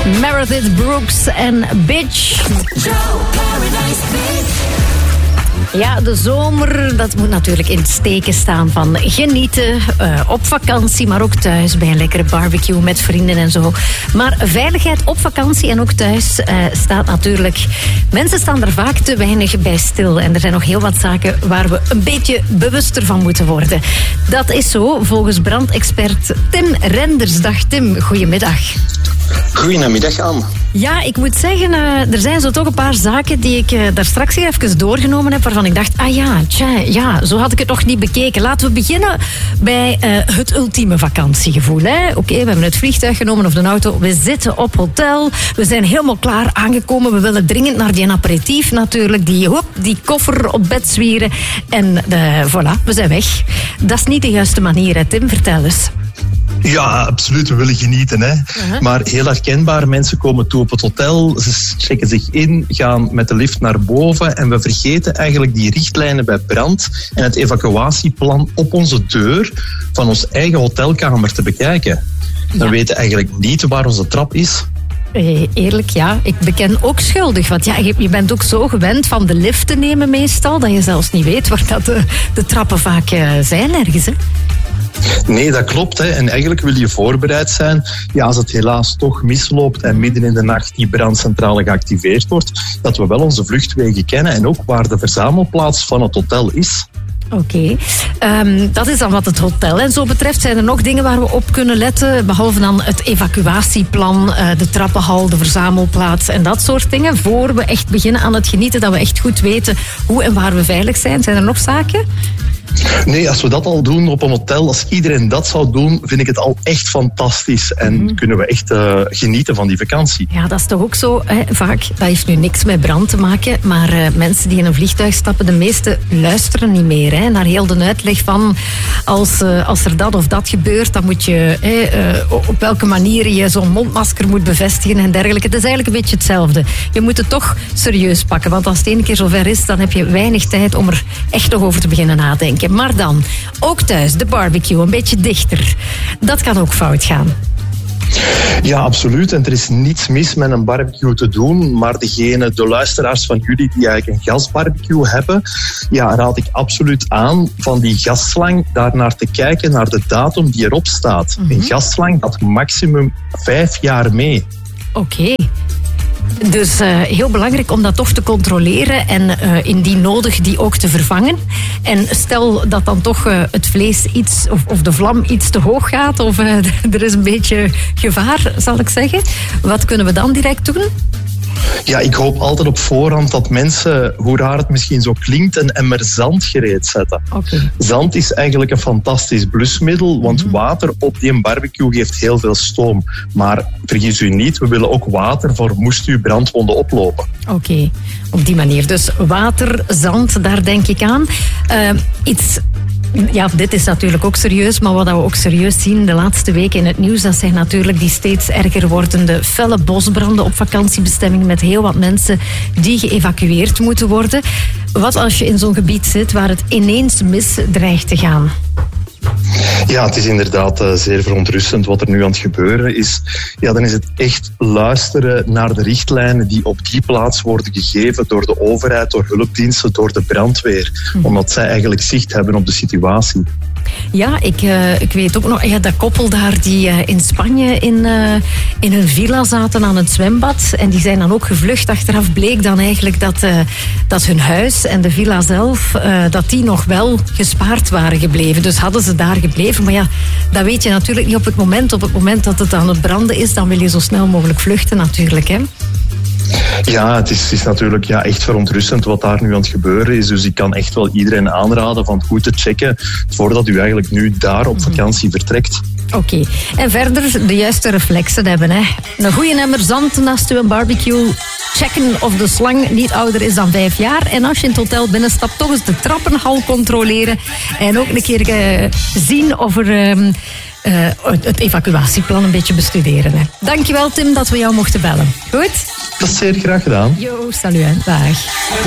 Meredith Brooks en Bitch. Ja, de zomer, dat moet natuurlijk in het steken staan van genieten. Op vakantie, maar ook thuis bij een lekkere barbecue met vrienden en zo. Maar veiligheid op vakantie en ook thuis staat natuurlijk... Mensen staan er vaak te weinig bij stil. En er zijn nog heel wat zaken waar we een beetje bewuster van moeten worden. Dat is zo, volgens brandexpert Tim Renders. Dag Tim, goedemiddag. Goedemiddag, Anne. Ja, ik moet zeggen, er zijn zo toch een paar zaken die ik daar straks hier even doorgenomen heb, waarvan ik dacht, zo had ik het nog niet bekeken. Laten we beginnen bij het ultieme vakantiegevoel. Oké, we hebben het vliegtuig genomen of de auto, we zitten op hotel, we zijn helemaal klaar aangekomen, we willen dringend naar die aperitief natuurlijk, die koffer op bed zwieren en voilà, we zijn weg. Dat is niet de juiste manier, hè, Tim, vertel eens. Ja, absoluut. We willen genieten. Hè. Maar heel herkenbaar. Mensen komen toe op het hotel. Ze checken zich in, gaan met de lift naar boven. En we vergeten eigenlijk die richtlijnen bij brand en het evacuatieplan op onze deur van onze eigen hotelkamer te bekijken. We weten eigenlijk niet waar onze trap is. Eerlijk, ja. Ik beken ook schuldig. Want ja, je bent ook zo gewend van de lift te nemen meestal, dat je zelfs niet weet waar dat de trappen vaak zijn ergens, hè? Nee, dat klopt. Hè. En eigenlijk wil je voorbereid zijn. Ja, als het helaas toch misloopt en midden in de nacht die brandcentrale geactiveerd wordt, dat we wel onze vluchtwegen kennen en ook waar de verzamelplaats van het hotel is. Oké. Dat is dan wat het hotel en zo betreft. Zijn er nog dingen waar we op kunnen letten? Behalve dan het evacuatieplan, de trappenhal, de verzamelplaats en dat soort dingen. Voor we echt beginnen aan het genieten, dat we echt goed weten hoe en waar we veilig zijn. Zijn er nog zaken? Nee, als we dat al doen op een hotel, als iedereen dat zou doen, vind ik het al echt fantastisch. En kunnen we echt genieten van die vakantie. Ja, dat is toch ook zo, hè? Vaak. Dat heeft nu niks met brand te maken, maar mensen die in een vliegtuig stappen, de meesten luisteren niet meer, hè, naar heel de uitleg van als er dat of dat gebeurt, dan moet je op welke manier je zo'n mondmasker moet bevestigen en dergelijke. Het is eigenlijk een beetje hetzelfde. Je moet het toch serieus pakken, want als het één keer zover is, dan heb je weinig tijd om er echt nog over te beginnen nadenken. Maar dan, ook thuis, de barbecue, een beetje dichter. Dat kan ook fout gaan. Ja, absoluut. En er is niets mis met een barbecue te doen. Maar de luisteraars van jullie die eigenlijk een gasbarbecue hebben, ja, raad ik absoluut aan van die gasslang daar naar te kijken, naar de datum die erop staat. Een gasslang had maximum 5 jaar mee. Oké. Dus heel belangrijk om dat toch te controleren en indien nodig die ook te vervangen. En stel dat dan toch het vlees iets of de vlam iets te hoog gaat of er is een beetje gevaar, zal ik zeggen. Wat kunnen we dan direct doen? Ja, ik hoop altijd op voorhand dat mensen, hoe raar het misschien zo klinkt, een emmer zand gereed zetten. Okay. Zand is eigenlijk een fantastisch blusmiddel, want water op die barbecue geeft heel veel stoom. Maar vergis u niet, we willen ook water voor moest u brandwonden oplopen. Oké, op die manier. Dus water, zand, daar denk ik aan. Ja, dit is natuurlijk ook serieus, maar wat we ook serieus zien de laatste weken in het nieuws, dat zijn natuurlijk die steeds erger wordende felle bosbranden op vakantiebestemmingen met heel wat mensen die geëvacueerd moeten worden. Wat als je in zo'n gebied zit waar het ineens mis dreigt te gaan? Ja, het is inderdaad zeer verontrustend wat er nu aan het gebeuren is. Ja, dan is het echt luisteren naar de richtlijnen die op die plaats worden gegeven door de overheid, door hulpdiensten, door de brandweer. Omdat zij eigenlijk zicht hebben op de situatie. Ja, ik weet ook nog, dat koppel daar die in Spanje in een villa zaten aan het zwembad. En die zijn dan ook gevlucht. Achteraf bleek dan eigenlijk dat hun huis en de villa zelf, dat die nog wel gespaard waren gebleven. Dus hadden ze daar gebleven. Maar ja, dat weet je natuurlijk niet op het moment. Op het moment dat het aan het branden is, dan wil je zo snel mogelijk vluchten natuurlijk, hè. Ja, het is natuurlijk echt verontrustend wat daar nu aan het gebeuren is. Dus ik kan echt wel iedereen aanraden van goed te checken voordat u eigenlijk nu daar op vakantie vertrekt. Oké. En verder de juiste reflexen hebben, hè. Een goede emmer zand naast uw barbecue. Checken of de slang niet ouder is dan 5 jaar. En als je in het hotel binnenstapt, toch eens de trappenhal controleren. En ook een keer zien of er... het evacuatieplan een beetje bestuderen. Hè. Dankjewel Tim dat we jou mochten bellen. Goed? Dat is zeer graag gedaan. Jo, salut. Dag.